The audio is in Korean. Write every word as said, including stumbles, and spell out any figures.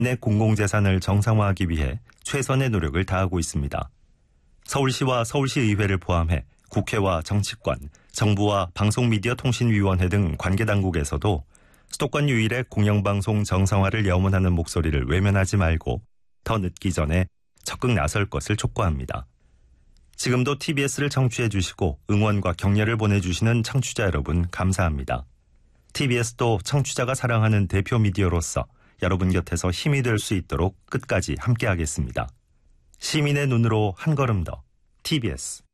내 공공재산을 정상화하기 위해 최선의 노력을 다하고 있습니다. 서울시와 서울시의회를 포함해 국회와 정치권, 정부와 방송미디어통신위원회 등 관계당국에서도 수도권 유일의 공영방송 정상화를 염원하는 목소리를 외면하지 말고 더 늦기 전에 적극 나설 것을 촉구합니다. 지금도 티비에스를 청취해 주시고 응원과 격려를 보내주시는 청취자 여러분 감사합니다. 티비에스도 청취자가 사랑하는 대표 미디어로서 여러분 곁에서 힘이 될 수 있도록 끝까지 함께하겠습니다. 시민의 눈으로 한 걸음 더 티비에스.